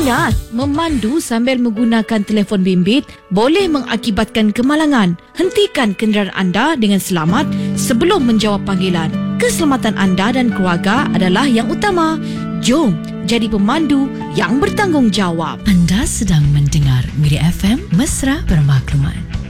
Ingat, memandu sambil menggunakan telefon bimbit boleh mengakibatkan kemalangan. Hentikan kenderaan anda dengan selamat sebelum menjawab panggilan. Keselamatan anda dan keluarga adalah yang utama. Jom jadi pemandu yang bertanggungjawab. Anda sedang mendengar Miri FM, Mesra Bermaklumat.